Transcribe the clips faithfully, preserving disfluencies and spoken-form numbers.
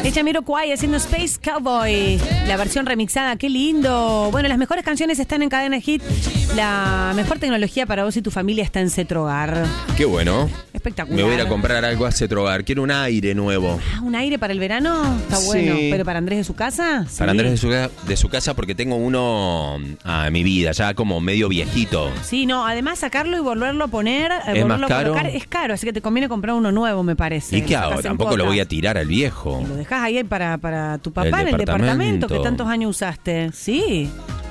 Es Jamiroquai haciendo Space Cowboy, la versión remixada, qué lindo. Bueno, las mejores canciones están en Cadena Hit. La mejor tecnología para vos y tu familia está en Cetrogar. Qué bueno. Espectacular. Me voy a ir a comprar algo a Cetrogar. Quiero un aire nuevo. Ah, ¿un aire para el verano? Está Sí. bueno. ¿Pero para Andrés de su casa? Sí. Para Andrés de su, de su casa porque tengo uno a mi vida, ya como medio viejito. Sí, no, además sacarlo y volverlo a poner, eh, ¿Es volverlo más a caro? colocar, es caro, así que te conviene comprar uno nuevo, me parece. ¿Y qué Lo hago? sacas en Tampoco lo cuotas. voy a tirar al viejo. Lo dejás ahí para, para tu papá El en el departamento departamento. que tantos años usaste. Sí.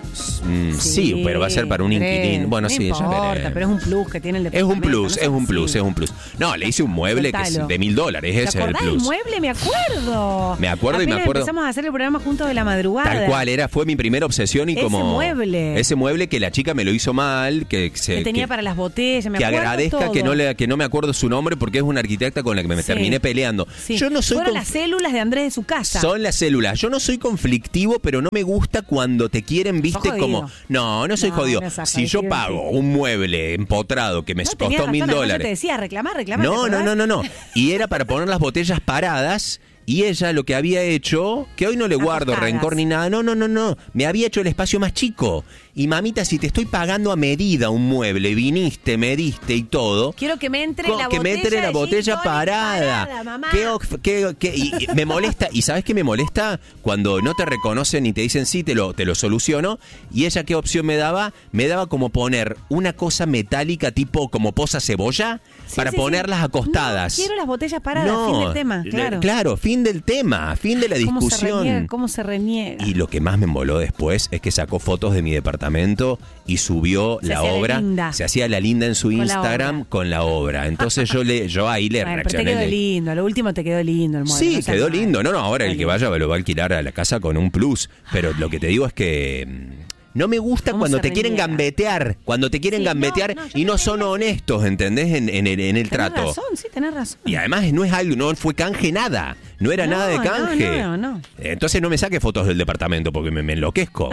Mm, sí, pero va a ser para un Andrés, inquilino. Bueno, no sí, ya importa, veré. pero es un plus que tiene el Es departamento. un plus, no es seas un plus, así. es un plus. No, le hice un mueble que es Contalo. de mil dólares, ese ¿Te es el acordás plus. del mueble? Me acuerdo. Me acuerdo y me Apenas acuerdo. empezamos a hacer el programa juntos de la madrugada. Tal cual, era, fue mi primera obsesión y Ese como... mueble. Ese mueble que la chica me lo hizo mal, que se... Que tenía que- para las botellas, me que acuerdo agradezca todo. que no le que no me acuerdo su nombre porque es una arquitecta con la que me Sí. terminé peleando. Sí. Yo no soy Fueron conf- las células de Andrés de su casa. Son las células. Yo no soy conflictivo, pero no me gusta cuando te quieren, viste, Sos jodido. como... No, no soy No, jodido. no sos Si yo jodido, pago sí. un mueble empotrado que me No, tenías costó mil razón, además yo te dólares... decía, reclamar, reclamar. No, ¿te no, acordás? no, no, no. Y era para poner las botellas paradas. Y ella lo que había hecho, que hoy no le guardo Acostadas. rencor ni nada, no, no, no, no, me había hecho el espacio más chico. Y mamita, si te estoy pagando a medida un mueble, viniste, me diste y todo. Quiero que me entre co- la que botella me entre la de botella gin tonic parada. parada, mamá. ¿Qué, of- qué- qué- y, y me molesta, y ¿sabes qué me molesta? Cuando no te reconocen y te dicen sí, te lo, te lo soluciono. Y ella, ¿qué opción me daba? Me daba como poner una cosa metálica tipo como posa cebolla Sí, para sí, ponerlas sí. acostadas. No, quiero las botellas paradas, fin del tema, claro. Claro, fin del tema, fin de la ¿Cómo se discusión. reniega? ¿Cómo se reniega? Y lo que más me moló después es que sacó fotos de mi departamento y subió Se la hacía la obra. linda. Se hacía la linda en su Con la Instagram obra. con la obra. Entonces yo le, yo ahí le Bueno, pero te reaccioné. quedó le- lindo, lo último te quedó lindo el mueble. Sí, no seas quedó mal. lindo. No, no, ahora el Está que lindo. vaya lo va a alquilar a la casa con un plus. Pero lo que te digo es que mm, no me gusta ¿Cómo cuando se te quieren reniega? gambetear. Cuando te quieren Sí, no, gambetear no, yo y no no son quería- honestos, ¿entendés? En, en el, en el Tenés trato. razón, sí, tenés razón. Y además no es algo, no fue canje nada. No era No, nada de no, canje. no, no. Entonces no me saque fotos del departamento porque me, me enloquezco.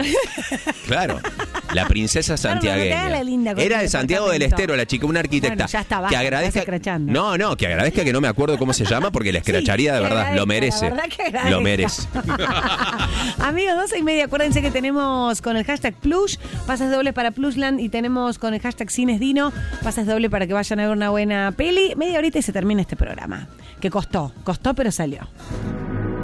Claro. La princesa Claro, no te santiagueña. hagas la linda con Era el de Santiago del departamento. Estero, la chica, una arquitecta. Bueno, ya está, que basta, agradezca. estás escrachando. No, no, que agradezca que no me acuerdo cómo se llama porque la escracharía de que verdad. Lo agradezca, merece. la verdad que agradezca. Lo merece. Amigos, doce y media, acuérdense que tenemos con el hashtag Plush, pases dobles para Plushland y tenemos con el hashtag Cinesdino, pases dobles para que vayan a ver una buena peli. Media horita y se termina este programa. Que costó, costó pero salió.